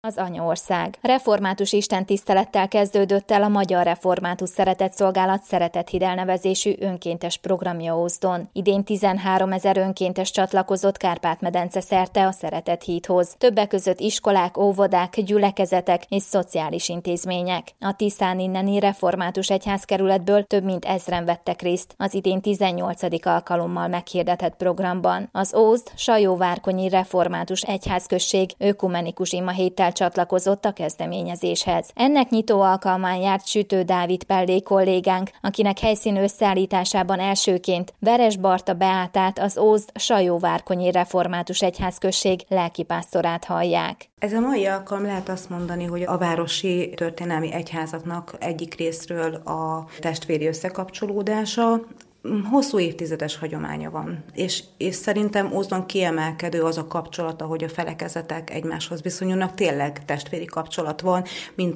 Az anyaország. Református istentisztelettel kezdődött el a Magyar Református Szeretetszolgálat Szeretethíd elnevezésű önkéntes programja Ózdon. Idén 13 000 önkéntes csatlakozott Kárpát-medence szerte a Szeretethídhoz. Többek között iskolák, óvodák, gyülekezetek és szociális intézmények. A Tiszán inneni református egyházkerületből több mint 1000-en vettek részt az idén 18. alkalommal meghirdetett programban. Az Ózd-Sajóvárkonyi Református Egyházközség ökumenikus imahéttel csatlakozott a kezdeményezéshez. Ennek nyitó alkalmán járt Sütő Dávid Pellé kollégánk, akinek helyszín összeállításában elsőként Veres Barta Beátát, az Ózd-Sajóvárkonyi Református Egyházközség lelkipásztorát hallják. Ez a mai alkalom lehet azt mondani, hogy a városi történelmi egyházaknak egyik részről a testvéri összekapcsolódása. Hosszú évtizedes hagyománya van, és szerintem Ózdon kiemelkedő az a kapcsolata, hogy a felekezetek egymáshoz viszonyulnak, tényleg testvéri kapcsolat van, mind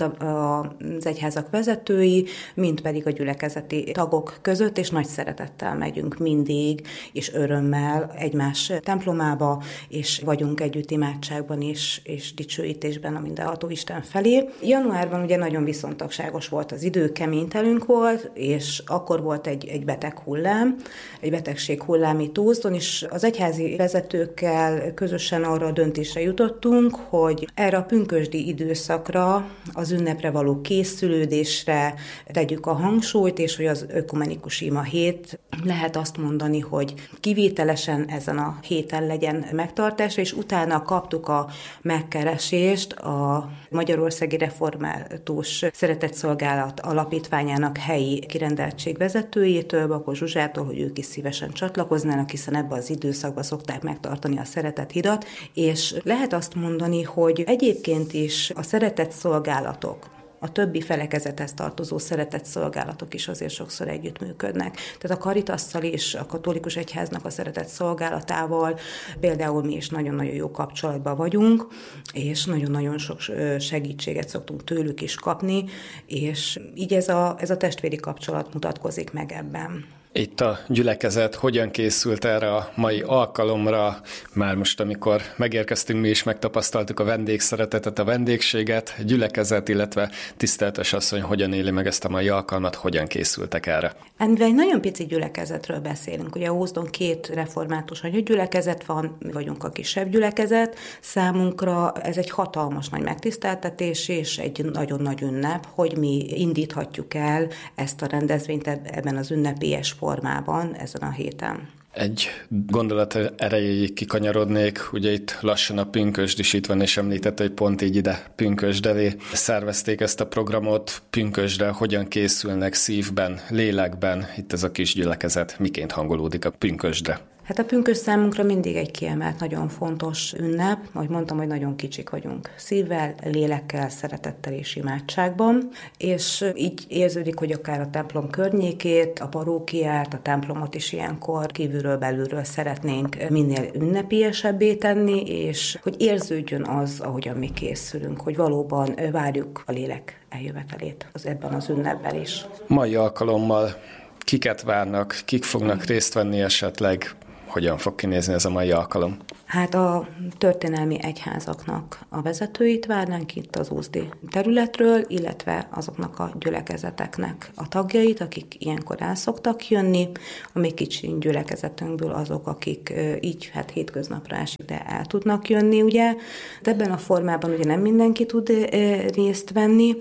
az egyházak vezetői, mind pedig a gyülekezeti tagok között, és nagy szeretettel megyünk mindig, és örömmel egymás templomába, és vagyunk együtt imádságban és dicsőítésben a mindenható Isten felé. Januárban ugye nagyon viszontagságos volt az idő, kemény telünk volt, és akkor volt egy beteg hullám, egy betegség hullám itt Ózdon, és az egyházi vezetőkkel közösen arra a döntésre jutottunk, hogy erre a pünkösdi időszakra, az ünnepre való készülődésre tegyük a hangsúlyt, és hogy az ökumenikus ima hét, lehet azt mondani, hogy kivételesen ezen a héten legyen megtartásra, és utána kaptuk a megkeresést a Magyarországi Református Szeretetszolgálat Alapítványának helyi kirendeltség vezetőjétől, Bakos Zsuzsától, hogy ők is szívesen csatlakoznának, hiszen ebben az időszakban szokták megtartani a Szeretethidat, és lehet azt mondani, hogy egyébként is a szeretetszolgálatok, a többi felekezethez tartozó szeretetszolgálatok is azért sokszor együttműködnek. Tehát a Caritasszal és a katolikus egyháznak a szeretetszolgálatával például mi is nagyon-nagyon jó kapcsolatban vagyunk, és nagyon-nagyon sok segítséget szoktunk tőlük is kapni, és így ez a testvéri kapcsolat mutatkozik meg ebben. Itt a gyülekezet hogyan készült erre a mai alkalomra? Már most, amikor megérkeztünk, mi is megtapasztaltuk a vendégszeretetet, a vendégséget, a gyülekezet, illetve tiszteltes asszony hogyan éli meg ezt a mai alkalmat, hogyan készültek erre? Mivel egy nagyon pici gyülekezetről beszélünk, ugye Ózdon 2 református gyülekezet van, mi vagyunk a kisebb gyülekezet, számunkra ez egy hatalmas nagy megtiszteltetés és egy nagyon nagy ünnep, hogy mi indíthatjuk el ezt a rendezvényt ebben az ünnepélyes formában ezen a héten. Egy gondolat erejéig kikanyarodnék, ugye itt lassan a pünkösd is itt van, és említette, hogy pont így ide pünkösd elé szervezték ezt a programot. Pünkösdre hogyan készülnek szívben, lélekben itt ez a kis gyülekezet, miként hangolódik a pünkösdre? Hát a pünkösd számunkra mindig egy kiemelt, nagyon fontos ünnep, ahogy mondtam, hogy nagyon kicsik vagyunk. Szívvel, lélekkel, szeretettel és imádságban, és így érződik, hogy akár a templom környékét, a parókiát, a templomot is ilyenkor kívülről, belülről szeretnénk minél ünnepélyesebbé tenni, és hogy érződjön az, ahogyan mi készülünk, hogy valóban várjuk a lélek eljövetelét ebben az ünnepben is. Mai alkalommal kiket várnak, kik fognak részt venni esetleg? Hogyan fog kinézni ez a mai alkalom? Hát a történelmi egyházaknak a vezetőit várnánk itt az ózdi területről, illetve azoknak a gyülekezeteknek a tagjait, akik ilyenkor el szoktak jönni. A mi kicsi gyülekezetünkből azok, akik így hétköznapra esik, de el tudnak jönni, ugye. De ebben a formában ugye nem mindenki tud részt venni,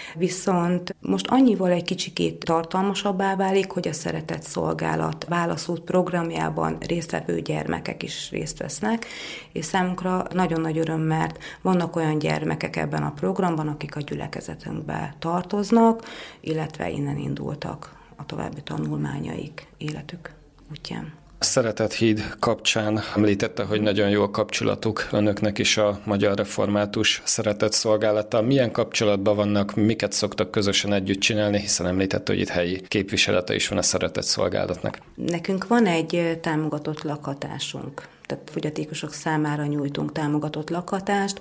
viszont most annyival egy kicsikét tartalmasabbá válik, hogy a Szeretetszolgálat válaszút programjában résztvevő gyermekek is részt vesznek, és számunkra nagyon nagy öröm, mert vannak olyan gyermekek ebben a programban, akik a gyülekezetünkbe tartoznak, illetve innen indultak a további tanulmányaik életük útján. A Szeretethíd kapcsán említette, hogy nagyon jó a kapcsolatuk önöknek is a Magyar Református Szeretetszolgálattal. Milyen kapcsolatban vannak, miket szoktak közösen együtt csinálni, hiszen említette, hogy itt helyi képviselete is van a Szeretetszolgálatnak. Nekünk van egy támogatott lakhatásunk. tehát fogyatékosok számára nyújtunk támogatott lakhatást,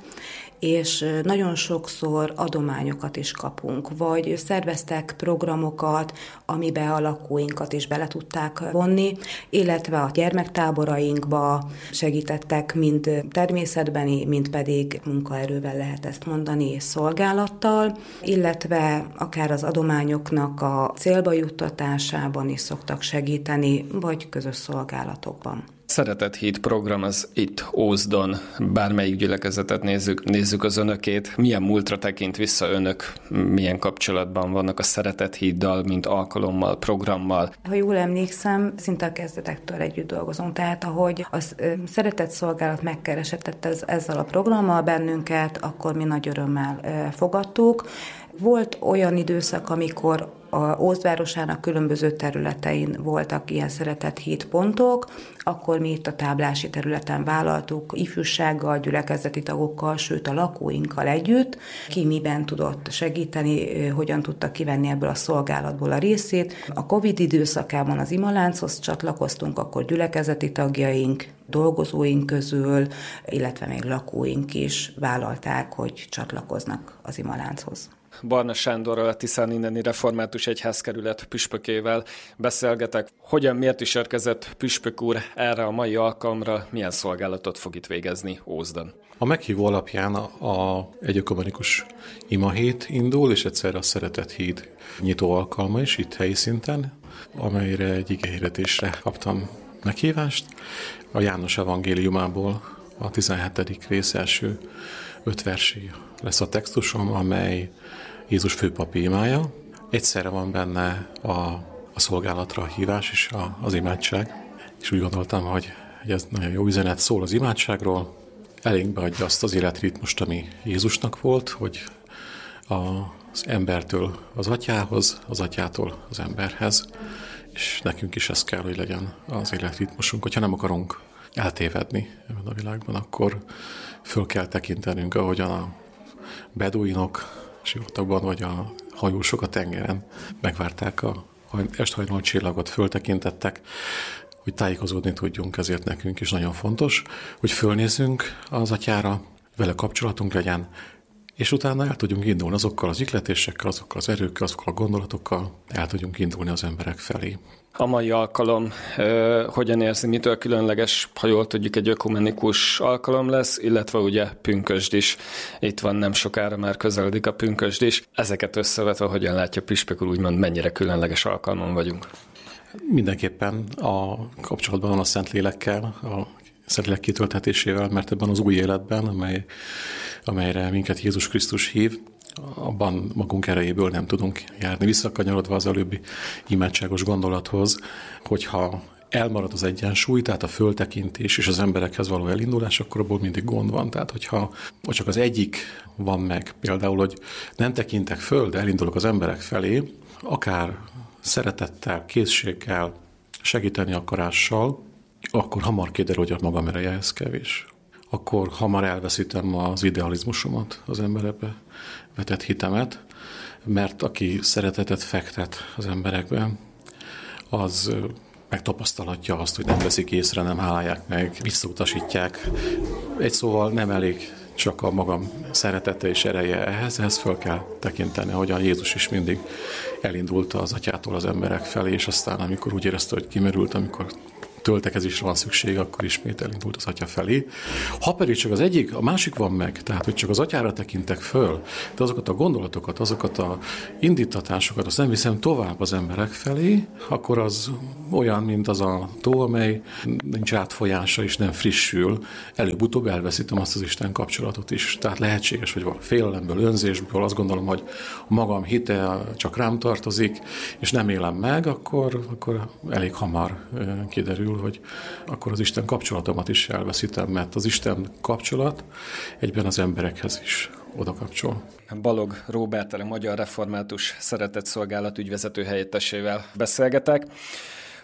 és nagyon sokszor adományokat is kapunk, vagy szerveztek programokat, amiben a lakóinkat is bele tudták vonni, illetve a gyermektáborainkba segítettek mind természetbeni, mind pedig munkaerővel lehet ezt mondani, és szolgálattal, illetve akár az adományoknak a célba juttatásában is szoktak segíteni, vagy közös szolgálatokban. Szeretett Híd program az itt Ózdon, bármelyik gyülekezetet nézzük az önökét. Milyen múltra tekint vissza önök, milyen kapcsolatban vannak a Szeretett Híddal, mint alkalommal, programmal? Ha jól emlékszem, szinte a kezdetektől együtt dolgozunk, tehát ahogy a Szeretett Szolgálat megkeresett ezzel a programmal bennünket, akkor mi nagy örömmel fogadtuk. Volt olyan időszak, amikor a Ózd városának különböző területein voltak ilyen Szeretett Híd pontok, akkor mi itt a táblási területen vállaltuk ifjúsággal, gyülekezeti tagokkal, sőt a lakóinkkal együtt, ki miben tudott segíteni, hogyan tudta kivenni ebből a szolgálatból a részét. A Covid időszakában az Imalánchoz csatlakoztunk, akkor gyülekezeti tagjaink, dolgozóink közül, illetve még lakóink is vállalták, hogy csatlakoznak az Imalánchoz. Barna Sándorral, a Tiszán inneni református egyházkerület püspökével beszélgetek. Miért is érkezett püspök úr erre a mai alkalomra, milyen szolgálatot fog itt végezni Ózdon? A meghívó alapján egy ökumenikus imahét indul, és egyszerre a Szeretett Híd nyitó alkalma is itt helyi szinten, amelyre egy igehirdetésre kaptam meghívást. A János evangéliumából a 17. rész első 5 versé lesz a textusom, amely Jézus főpapi imája. Egyszerre van benne a szolgálatra a hívás és az imádság. És úgy gondoltam, hogy ez nagyon jó üzenet, szól az imádságról, elénkbe adja azt az életritmust, ami Jézusnak volt, hogy az embertől az atyához, az atyától az emberhez, és nekünk is ez kell, hogy legyen az életritmusunk. Hogyha nem akarunk eltévedni ebben a világban, akkor föl kell tekintenünk, ahogyan a beduinok sivatagban, vagy a hajósok a tengeren megvárták a esthajnal csillagot, föltekintettek, hogy tájékozódni tudjunk, ezért nekünk is nagyon fontos, hogy fölnézzünk az atyára, vele kapcsolatunk legyen, és utána el tudjunk indulni azokkal az ihletésekkel, azokkal az erőkkel, azokkal a gondolatokkal, el tudjunk indulni az emberek felé. A mai alkalom hogyan érzi, mitől különleges, ha jól tudjuk, egy ökumenikus alkalom lesz, illetve ugye pünkösd is. Itt van, nem sokára már közeledik a pünkösd is. Ezeket összevetve hogyan látja püspök úr, úgymond mennyire különleges alkalmon vagyunk? Mindenképpen a kapcsolatban van a Szentlélekkel, a Szentlélek kitöltetésével, mert ebben az új életben, amelyre minket Jézus Krisztus hív, abban magunk erejéből nem tudunk járni. Visszakanyarodva az előbbi imádságos gondolathoz, hogyha elmarad az egyensúly, tehát a föltekintés és az emberekhez való elindulás, akkor abból mindig gond van. Tehát, hogyha csak az egyik van meg, például, hogy nem tekintek föl, de elindulok az emberek felé, akár szeretettel, készséggel, segíteni akarással, akkor hamar kiderül, hogy a magam ereje ez kevés. Akkor hamar elveszítem az idealizmusomat, az emberekbe vetett hitemet, mert aki szeretetet fektet az emberekbe, az megtapasztalhatja azt, hogy nem veszik észre, nem hálálják meg, visszautasítják. Egy szóval nem elég csak a magam szeretete és ereje ehhez föl kell tekinteni, ahogyan Jézus is mindig elindult az atyától az emberek felé, és aztán amikor úgy érezte, hogy kimerült, amikor töltekezésre van szükség, akkor ismét elindult az atya felé. Ha pedig csak az egyik, a másik van meg, tehát hogy csak az atyára tekintek föl, de azokat a gondolatokat, azokat a indítatásokat, azt nem viszem tovább az emberek felé, akkor az olyan, mint az a tó, amely nincs átfolyása és nem frissül, előbb-utóbb elveszítem azt az Isten kapcsolatot is. Tehát lehetséges, hogy félelemből, önzésből azt gondolom, hogy magam hite csak rám tartozik, és nem élem meg, akkor elég hamar kiderül, hogy akkor az Isten kapcsolatomat is elveszítem, mert az Isten kapcsolat egyben az emberekhez is oda kapcsol. Balog Róberttel, a Magyar Református Szeretett Szolgálat ügyvezető helyettesével beszélgetek.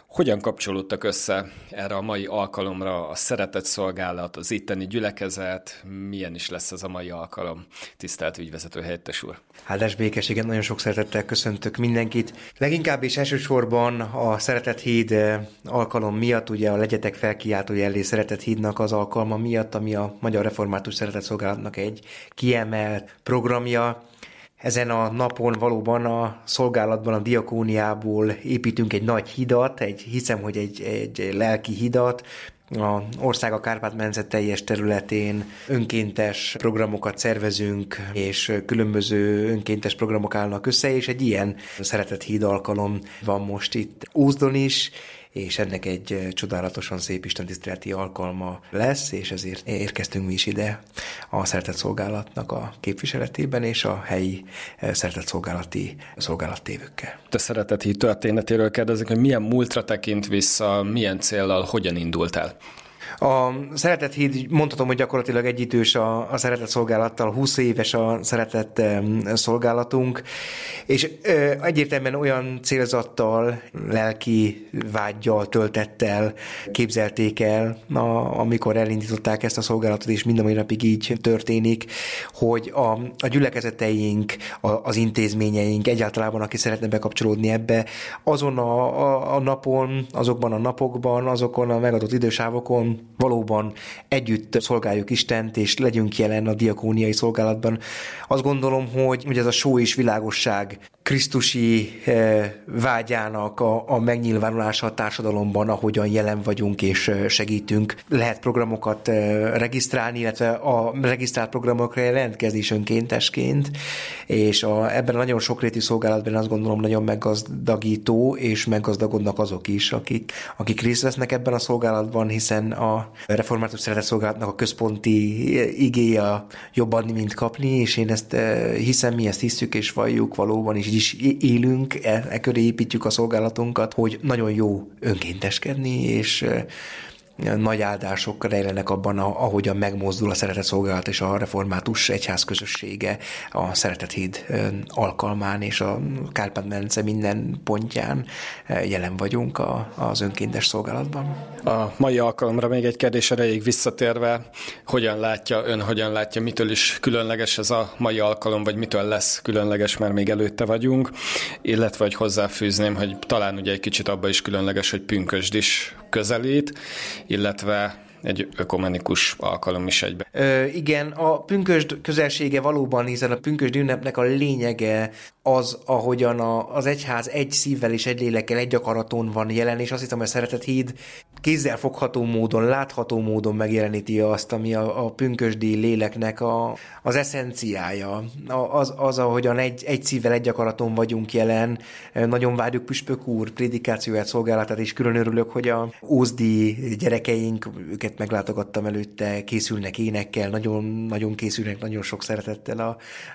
Hogyan kapcsolódtak össze erre a mai alkalomra a szeretett szolgálat, az itteni gyülekezet? Milyen is lesz ez a mai alkalom? Tisztelt ügyvezető helyettes úr! Áldás békességet, nagyon sok szeretettel köszöntök mindenkit. Leginkább és elsősorban a Szeretett Híd alkalom miatt, ugye a Legyetek Felkiáltói Ellé Szeretett Hídnak az alkalma miatt, ami a Magyar Református Szeretett Szolgálatnak egy kiemelt programja. Ezen a napon valóban a szolgálatban, a diakóniából építünk egy nagy hidat, hiszem, hogy egy lelki hidat. Az ország a Kárpát-medence teljes területén önkéntes programokat szervezünk, és különböző önkéntes programok állnak össze, és egy ilyen Szeretett Híd alkalom van most itt Ózdon is, és ennek egy csodálatosan szép istentiszteleti alkalma lesz, és ezért érkeztünk mi is ide a Szeretett Szolgálatnak a képviseletében, és a helyi szeretett szolgálati szolgálattévőkkel. A Szeretett Híd történetéről kérdezik, hogy milyen múltra tekint vissza, milyen céllal, hogyan indult el? A Szeretett Híd, mondhatom, hogy gyakorlatilag egyidős a Szeretett Szolgálattal, 20 éves a Szeretett Szolgálatunk, és egyértelműen olyan célzattal, lelki vággyal, töltettel képzelték el, amikor elindították ezt a szolgálatot, és mind a mai napig így történik, hogy a gyülekezeteink, az intézményeink, egyáltalán aki szeretne bekapcsolódni ebbe, azon a napon, azokban a napokban, azokon a megadott idősávokon valóban együtt szolgáljuk Istent, és legyünk jelen a diakóniai szolgálatban. Azt gondolom, hogy ez a só és világosság krisztusi vágyának a megnyilvánulása a társadalomban, ahogyan jelen vagyunk és segítünk. Lehet programokat regisztrálni, illetve a regisztrált programokra jelentkezni is önkéntesként, és ebben a nagyon sokrétű szolgálatban azt gondolom nagyon meggazdagító, és meggazdagodnak azok is, akik részt vesznek ebben a szolgálatban, hiszen a Református Szeretett Szolgálatnak a központi igéje jobb adni, mint kapni, és én ezt hiszem, mi ezt hiszük és valljuk valóban, és így is élünk, köré építjük a szolgálatunkat, hogy nagyon jó önkénteskedni, és nagy áldások rejlenek abban, ahogyan megmozdul a Szeretett Szolgálat és a Református Egyház közössége a Szeretett Híd alkalmán, és a Kárpát-medence minden pontján jelen vagyunk az önkéntes szolgálatban. A mai alkalomra még egy kérdés erejéig visszatérve, hogyan látja, mitől is különleges ez a mai alkalom, vagy mitől lesz különleges, mert még előtte vagyunk, illetve hogy hozzáfűzném, hogy talán ugye egy kicsit abban is különleges, hogy pünkösd is közelít, illetve egy ökumenikus alkalom is egyben. Igen, a pünkösd közelsége valóban, hiszen a pünkösd ünnepnek a lényege az, ahogyan az egyház egy szívvel és egy lélekkel, egy akaraton van jelen, és azt hiszem, hogy a Szeretett Híd kézzelfogható módon, látható módon megjeleníti azt, ami a pünkösdi léleknek az eszenciája. Az, ahogyan egy szívvel, egy akaraton vagyunk jelen. Nagyon várjuk Püspök úr prédikációját, szolgálatát, és külön örülök, hogy a ózdi gyerekeink, őket meglátogattam előtte, készülnek énekkel, nagyon készülnek, nagyon sok szeretettel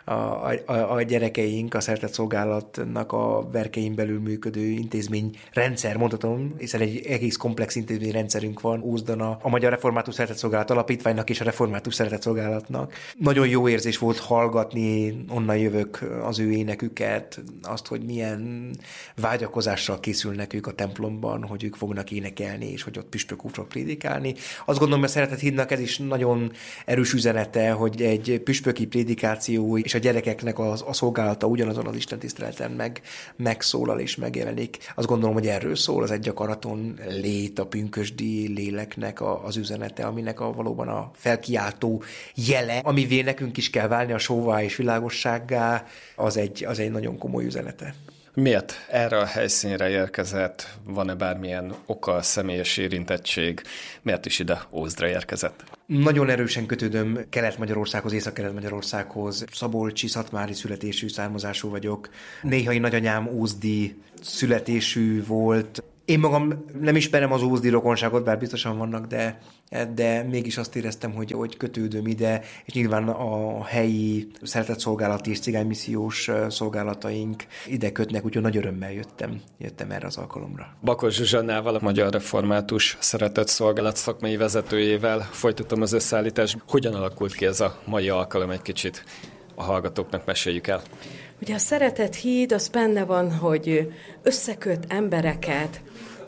a gyerekeink, a Szeretett Szolgálatnak a berkein belül működő intézményrendszer, mondhatom, hiszen egy egész komplex intézményrendszerünk van Ózdon a Magyar Református Szeretett Szolgálat Alapítványnak és a Református Szeretett Szolgálatnak. Nagyon jó érzés volt hallgatni, onnan jövök, az ő éneküket, azt, hogy milyen vágyakozással készülnek ők a templomban, hogy ők fognak énekelni, és hogy ott Püspök úr fog prédikálni. Azt gondolom, hogy a Szeretett Hídnak ez is nagyon erős üzenete, hogy egy püspöki prédikáció és a gyerekeknek a szolgálata ugyanazon az istentiszteleten megszólal és megjelenik. Azt gondolom, hogy erről szól az egy akaraton lét, a pünkösdi léleknek az üzenete, aminek valóban a felkiáltó jele, amivé nekünk is kell válni a sóvá és világossággá, az egy nagyon komoly üzenete. Miért erre a helyszínre érkezett? Van-e bármilyen oka, személyes érintettség? Miért is ide Ózdra érkezett? Nagyon erősen kötődöm Kelet-Magyarországhoz, Észak-Kelet-Magyarországhoz. Szabolcsi, szatmári születésű, származású vagyok. Néhai nagyanyám ózdi születésű volt. Én magam nem ismerem az ózdi rokonságot, bár biztosan vannak, de mégis azt éreztem, hogy kötődöm ide, és nyilván a helyi szeretett szolgálati és cigánymissziós szolgálataink ide kötnek, úgyhogy nagy örömmel jöttem erre az alkalomra. Bakos Zsuzsannával, a Magyar Református Szeretett Szolgálat szakmai vezetőjével folytatom az összeállítást. Hogyan alakult ki ez a mai alkalom, egy kicsit a hallgatóknak meséljük el? Ugye a Szeretett Híd az benne van, hogy összeköt embereket,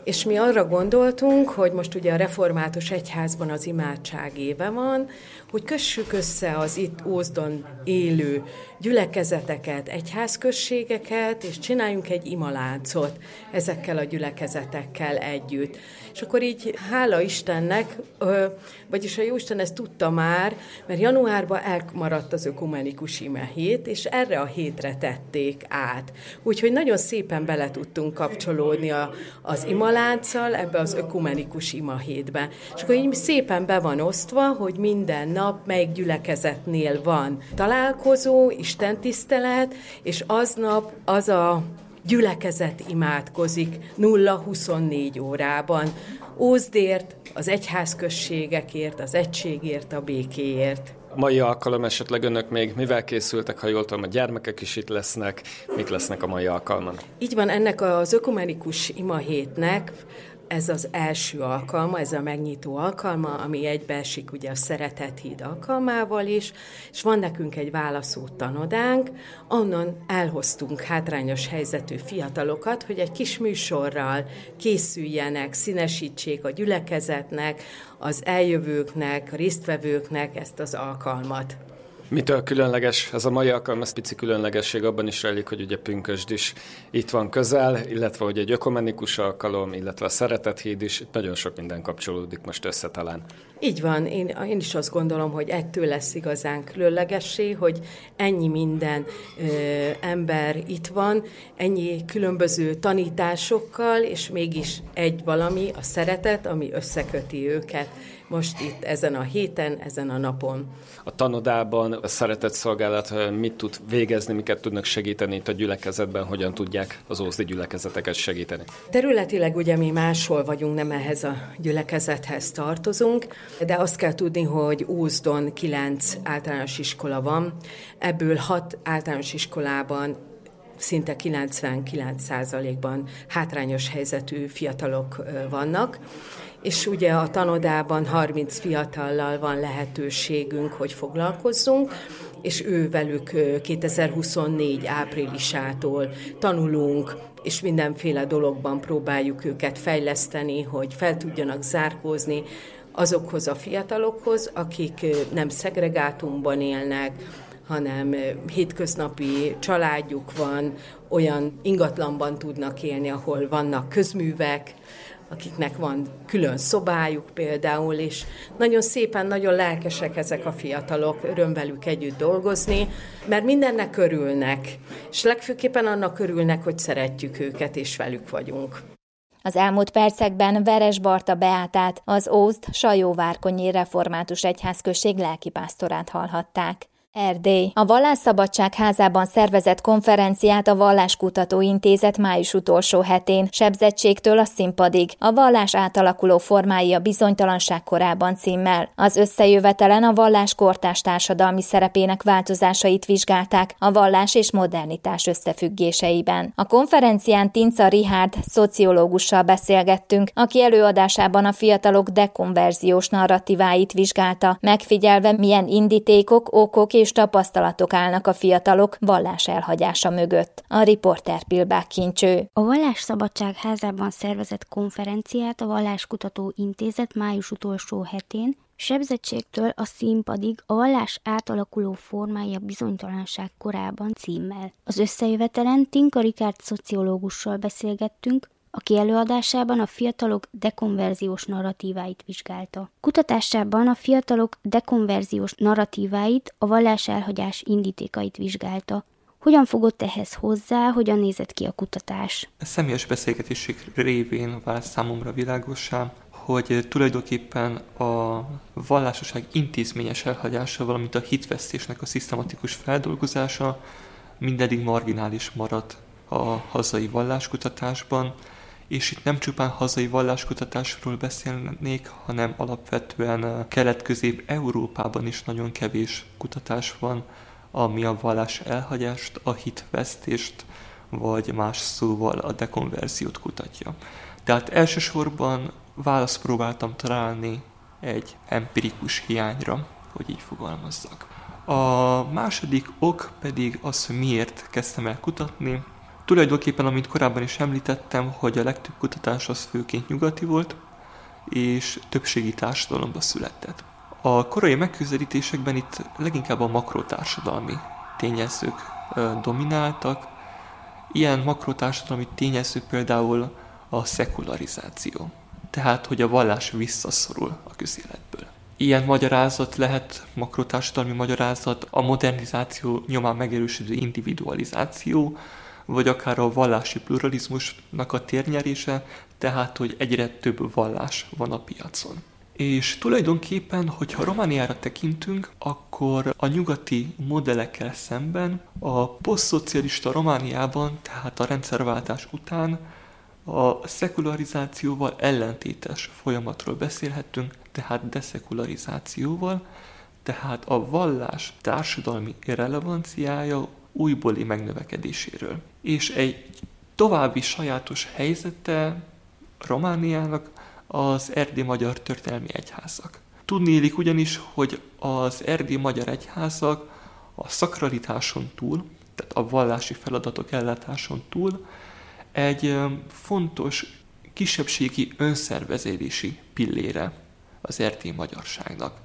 És mi arra gondoltunk, hogy most ugye a református egyházban az imádság éve van, hogy kössük össze az itt Ózdon élő gyülekezeteket, egyházközségeket, és csináljunk egy imaláncot ezekkel a gyülekezetekkel együtt. És akkor így hála Istennek, vagyis a Jóisten ezt tudta már, mert januárban elmaradt az ökumenikus imahét, és erre a hétre tették át. Úgyhogy nagyon szépen bele tudtunk kapcsolódni az imalánccal ebbe az ökumenikus imahétbe. És akkor így szépen be van osztva, hogy minden nap melyik gyülekezetnél van találkozó, istentisztelet, és aznap az a gyülekezet imádkozik 0-24 órában. Ózdért, az egyházközségekért, az egységért, a békéért. A mai alkalom esetleg önök még mivel készültek, ha jól tudom, a gyermekek is itt lesznek, mik lesznek a mai alkalman? Így van, ennek az ökumenikus imahétnek ez az első alkalma, ez a megnyitó alkalma, ami egybeesik ugye a Szeretett Híd alkalmával is, és van nekünk egy válaszó tanodánk, onnan elhoztunk hátrányos helyzetű fiatalokat, hogy egy kis műsorral készüljenek, színesítsék a gyülekezetnek, az eljövőknek, a résztvevőknek ezt az alkalmat. Mitől különleges? Ez a mai alkalom, ez pici különlegesség abban is rejlik, hogy ugye pünkösd is itt van közel, illetve hogy egy ökumenikus alkalom, illetve a Szeretett Híd is, nagyon sok minden kapcsolódik most össze talán. Így van, én is azt gondolom, hogy ettől lesz igazán különlegessé, hogy ennyi minden ember itt van, ennyi különböző tanításokkal, és mégis egy valami, a szeretet, ami összeköti őket most itt ezen a héten, ezen a napon. A tanodában a szeretett szolgálat mit tud végezni, miket tudnak segíteni itt a gyülekezetben, hogyan tudják az ózdi gyülekezeteket segíteni? Területileg ugye mi máshol vagyunk, nem ehhez a gyülekezethez tartozunk, de azt kell tudni, hogy Ózdon 9 általános iskola van, ebből 6 általános iskolában szinte 99%-ban hátrányos helyzetű fiatalok vannak, és ugye a tanodában 30 fiatallal van lehetőségünk, hogy foglalkozzunk, és velük 2024 áprilisától tanulunk, és mindenféle dologban próbáljuk őket fejleszteni, hogy fel tudjanak zárkózni azokhoz a fiatalokhoz, akik nem szegregátumban élnek, hanem hétköznapi családjuk van, olyan ingatlanban tudnak élni, ahol vannak közművek, akiknek van külön szobájuk például, és nagyon szépen, nagyon lelkesek ezek a fiatalok, öröm velük együtt dolgozni, mert mindennek örülnek, és legfőképpen annak örülnek, hogy szeretjük őket, és velük vagyunk. Az elmúlt percekben Veres Barta Beátát, az Ózd Sajóvárkonyi Református Egyházközség lelkipásztorát hallhatták. Erdély. A Vallásszabadság házában szervezett konferenciát a Valláskutató Intézet május utolsó hetén, sebzettségtől a színpadig, a vallás átalakuló formái a bizonytalanság korában címmel. Az összejövetelen a vallás kortárs társadalmi szerepének változásait vizsgálták a vallás és modernitás összefüggéseiben. A konferencián Tinca Richárd szociológussal beszélgettünk, aki előadásában a fiatalok dekonverziós narratíváit vizsgálta, megfigyelve milyen indítékok, okok és tapasztalatok állnak a fiatalok vallás elhagyása mögött. A riporter Pilbák Kincső. A Vallásszabadság házában szervezett konferenciát a Valláskutató Intézet május utolsó hetén, sebzettségtől a színpadig a vallás átalakuló formái a bizonytalanság korában címmel. Az összejövetelen Tinca Richárd szociológussal beszélgettünk, aki előadásában a fiatalok dekonverziós narratíváit vizsgálta. Kutatásában a fiatalok dekonverziós narratíváit, a vallás elhagyás indítékait vizsgálta. Hogyan fogott ehhez hozzá, hogyan nézett ki a kutatás? A személyes beszélgetések révén vált számomra világossá, hogy tulajdonképpen a vallásosság intézményes elhagyása, valamint a hitvesztésnek a szisztematikus feldolgozása mindeddig marginális maradt a hazai valláskutatásban, és itt nem csupán hazai valláskutatásról beszélnék, hanem alapvetően Kelet-Közép-Európában is nagyon kevés kutatás van, ami a vallás elhagyást, a hitvesztést, vagy más szóval a dekonverziót kutatja. Tehát elsősorban választ próbáltam találni egy empirikus hiányra, hogy így fogalmazzak. A második ok pedig az, hogy miért kezdtem el kutatni, Tulajdonképpen, amit korábban is említettem, hogy a legtöbb kutatás az főként nyugati volt, és többségi társadalomba született. A korai megközelítésekben itt leginkább a makrotársadalmi tényezők domináltak. Ilyen makrotársadalmi tényező például a szekularizáció, tehát hogy a vallás visszaszorul a közéletből. Ilyen magyarázat lehet, makrotársadalmi magyarázat, a modernizáció nyomán megerősödő individualizáció, vagy akár a vallási pluralizmusnak a térnyerése, tehát hogy egyre több vallás van a piacon. És tulajdonképpen, hogyha Romániára tekintünk, akkor a nyugati modellekkel szemben a posztszocialista Romániában, tehát a rendszerváltás után a szekularizációval ellentétes folyamatról beszélhetünk, tehát deszekularizációval, tehát a vallás társadalmi relevanciája újbóli megnövekedéséről. És egy további sajátos helyzete Romániának az erdélyi magyar történelmi egyházak. Tudniillik ugyanis, hogy az erdélyi magyar egyházak a szakralitáson túl, tehát a vallási feladatok ellátáson túl egy fontos kisebbségi önszervezési pillére az erdélyi magyarságnak.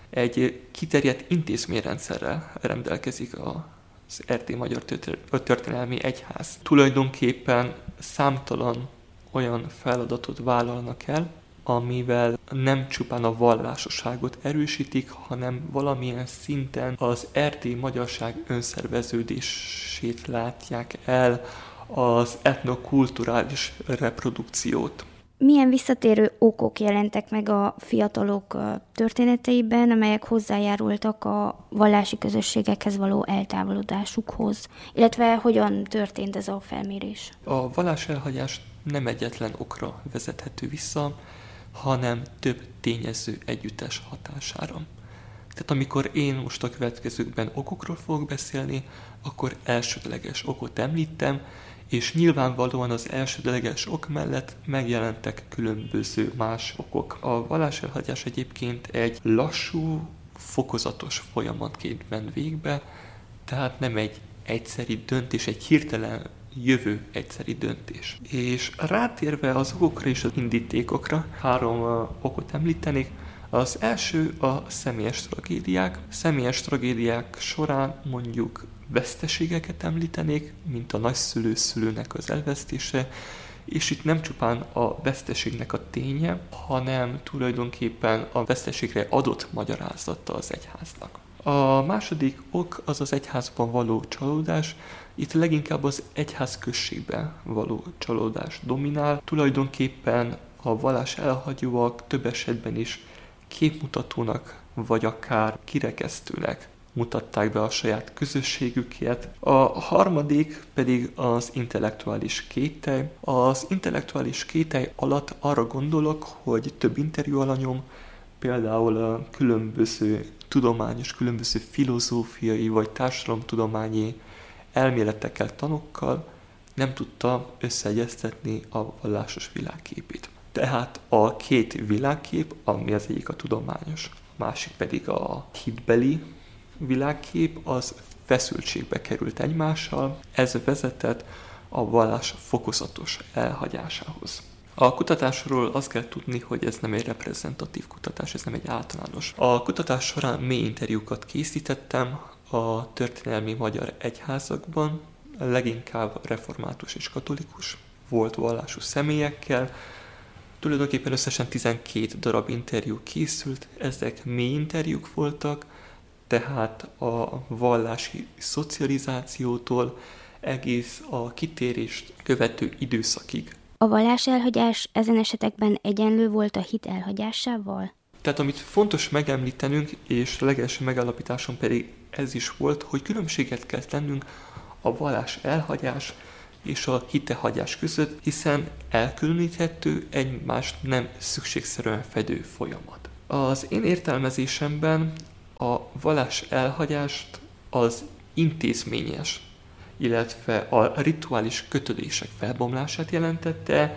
Egy kiterjedt intézményrendszerrel rendelkezik az erdélyi magyar történelmi egyház. Tulajdonképpen számtalan olyan feladatot vállalnak el, amivel nem csupán a vallásosságot erősítik, hanem valamilyen szinten az erdélyi magyarság önszerveződését látják el, az etnokulturális reprodukciót. Milyen visszatérő okok jelentek meg a fiatalok történeteiben, amelyek hozzájárultak a vallási közösségekhez való eltávolodásukhoz, illetve hogyan történt ez a felmérés? A vallás elhagyás nem egyetlen okra vezethető vissza, hanem több tényező együttes hatására. Tehát amikor én most a következőkben okokról fogok beszélni, akkor elsődleges okot említem, és nyilvánvalóan az elsődleges ok mellett megjelentek különböző más okok. A valláselhagyás egyébként egy lassú, fokozatos folyamatként ment végbe, tehát nem egy egyszeri döntés, egy hirtelen jövő egyszeri döntés. És rátérve az okokra és az indítékokra, 3 okot említenék. Az első a személyes tragédiák. Személyes tragédiák során mondjuk veszteségeket említenék, mint a nagyszülő-szülőnek az elvesztése, és itt nem csupán a veszteségnek a ténye, hanem tulajdonképpen a veszteségre adott magyarázata az egyháznak. A második ok az az egyházban való csalódás. Itt leginkább az egyház községben való csalódás dominál. Tulajdonképpen a vallás elhagyóak több esetben is képmutatónak, vagy akár kirekesztőnek mutatták be a saját közösségüket. A harmadik pedig az intellektuális kételj. Az intellektuális kételj alatt arra gondolok, hogy több interjú alanyom, például a különböző tudományos, különböző filozófiai vagy társadalomtudományi elméletekkel, tanokkal nem tudta összeegyeztetni a vallásos világképét. Tehát a két világkép, ami az egyik a tudományos, másik pedig a hitbeli világkép, az feszültségbe került egymással, ez vezetett a vallás fokozatos elhagyásához. A kutatásról azt kell tudni, hogy ez nem egy reprezentatív kutatás, ez nem egy általános. A kutatás során mély interjúkat készítettem a történelmi magyar egyházakban, leginkább református és katolikus volt vallású személyekkel. Tulajdonképpen összesen 12 darab interjú készült, ezek mély interjúk voltak, tehát a vallási szocializációtól egész a kitérést követő időszakig. A vallás elhagyás ezen esetekben egyenlő volt a hit elhagyásával? Tehát amit fontos megemlítenünk, és legelső megállapításon pedig ez is volt, hogy különbséget kell tennünk a vallás elhagyás és a hitehagyás között, hiszen elkülöníthető, egymást nem szükségszerűen fedő folyamat. Az én értelmezésemben a vallás elhagyást az intézményes, illetve a rituális kötődések felbomlását jelentette,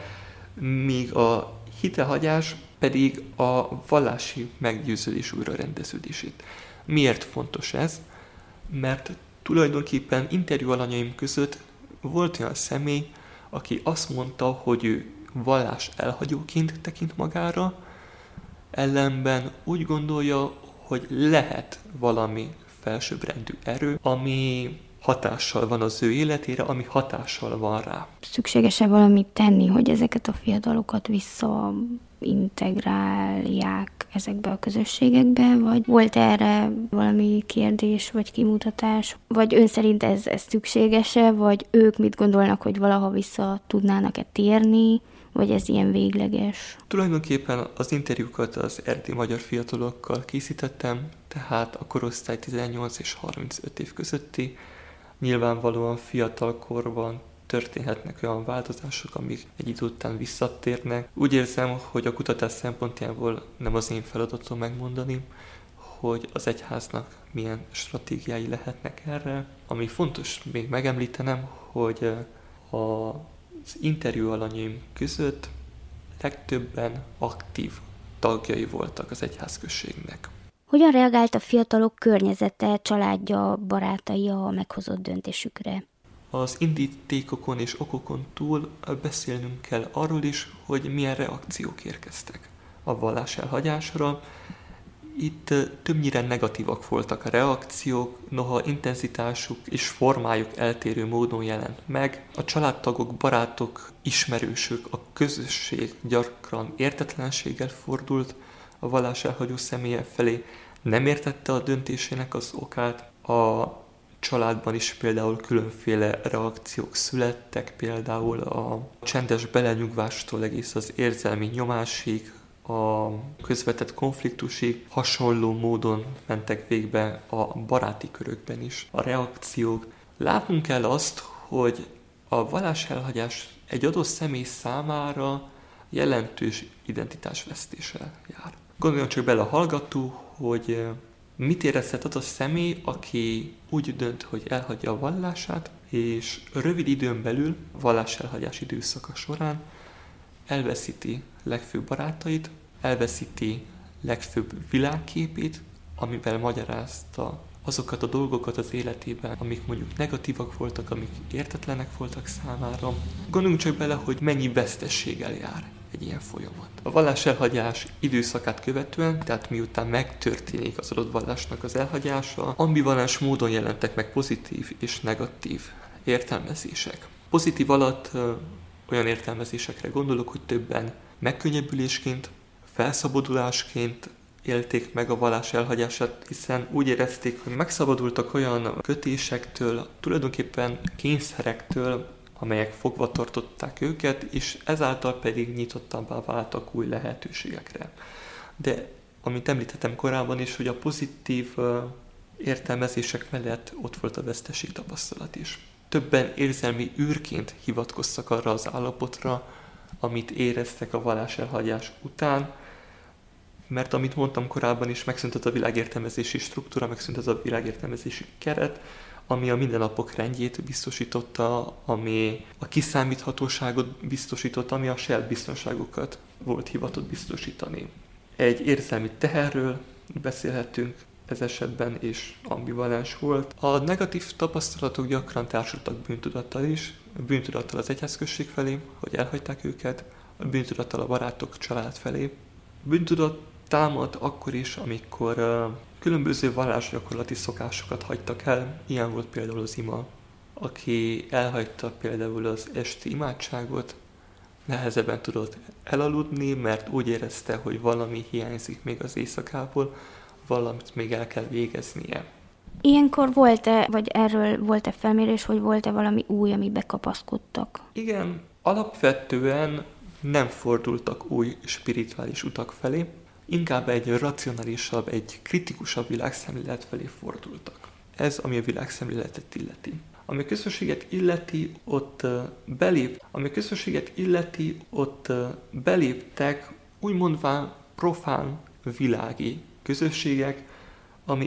míg a hitehagyás pedig a vallási meggyőződés újrarendeződését. Miért fontos ez? Mert tulajdonképpen interjú alanyaim között volt olyan személy, aki azt mondta, hogy ő vallás elhagyóként tekint magára, ellenben úgy gondolja, hogy lehet valami felsőbbrendű erő, ami hatással van az ő életére, ami hatással van rá. Szükséges-e valamit tenni, hogy ezeket a fiatalokat visszaintegrálják ezekbe a közösségekbe, vagy volt erre valami kérdés, vagy kimutatás, vagy ön szerint ez szükséges-e, vagy ők mit gondolnak, hogy valaha vissza tudnának-e térni, vagy ez ilyen végleges? Tulajdonképpen az interjúkat az erdélyi magyar fiatalokkal készítettem, tehát a korosztály 18 és 35 év közötti. Nyilvánvalóan fiatalkorban történhetnek olyan változások, amik egy idő után visszatérnek. Úgy érzem, hogy a kutatás szempontjából nem az én feladatom megmondani, hogy az egyháznak milyen stratégiái lehetnek erre. Ami fontos még megemlítenem, hogy az interjú alanyim között legtöbben aktív tagjai voltak az egyházközségnek. Hogyan reagált a fiatalok környezete, családja, barátai a meghozott döntésükre? Az indítékokon és okokon túl beszélnünk kell arról is, hogy milyen reakciók érkeztek a vallás elhagyásra. Itt többnyire negatívak voltak a reakciók, noha intenzitásuk és formájuk eltérő módon jelent meg. A családtagok, barátok, ismerősök, a közösség gyakran értetlenséggel fordult a vallás elhagyó személye felé, nem értette a döntésének az okát. A családban is például különféle reakciók születtek, például a csendes belenyugvástól egész az érzelmi nyomásig, a közvetett konfliktusig hasonló módon mentek végbe a baráti körökben is a reakciók. Látnunk kell azt, hogy a vallás elhagyás egy adott személy számára jelentős identitásvesztéssel jár. Gondoljon csak bele a hallgató, hogy mit érezhet az a személy, aki úgy dönt, hogy elhagyja a vallását, és rövid időn belül, vallás elhagyás időszaka során elveszíti legfőbb barátait, elveszíti legfőbb világképét, amivel magyarázta azokat a dolgokat az életében, amik mondjuk negatívak voltak, amik értetlenek voltak számára. Gondoljunk csak bele, hogy mennyi vesztességgel jár egy ilyen folyamat. A vallás elhagyás időszakát követően, tehát miután megtörténik az adott vallásnak az elhagyása, ambivalens módon jelentek meg pozitív és negatív értelmezések. Pozitív alatt olyan értelmezésekre gondolok, hogy többen megkönnyebbülésként, felszabadulásként élték meg a vallás elhagyását, hiszen úgy érezték, hogy megszabadultak olyan kötésektől, tulajdonképpen kényszerektől, amelyek fogva tartották őket, és ezáltal pedig nyitottabbá váltak új lehetőségekre. De, amit említettem korábban is, hogy a pozitív értelmezések mellett ott volt a veszteség tapasztalat is. Többen érzelmi űrként hivatkoztak arra az állapotra, amit éreztek a vallás elhagyás után, mert amit mondtam korábban is, megszűnt az a világértelmezési struktúra, megszűnt az a világértelmezési keret, ami a mindennapok rendjét biztosította, ami a kiszámíthatóságot biztosította, ami a saját biztonságokat volt hivatott biztosítani. Egy érzelmi teherről beszélhetünk ez esetben, és ambivalens volt. A negatív tapasztalatok gyakran társultak bűntudattal is, bűntudattal az egyházközség felé, hogy elhagyták őket, bűntudattal a barátok, család felé. Bűntudat támad akkor is, amikor különböző vallásgyakorlati szokásokat hagytak el. Ilyen volt például az ima, aki elhagyta például az esti imádságot, nehezebben tudott elaludni, mert úgy érezte, hogy valami hiányzik még az éjszakából, valamit még el kell végeznie. Ilyenkor volt-e, vagy erről volt-e felmérés, hogy volt-e valami új, amibe kapaszkodtak? Igen, alapvetően nem fordultak új spirituális utak felé, inkább egy racionálisabb, egy kritikusabb világszemlélet felé fordultak. Ez, ami a világszemléletet illeti. Ami a közösséget illeti, ott beléptek úgymondván profán világi közösségek,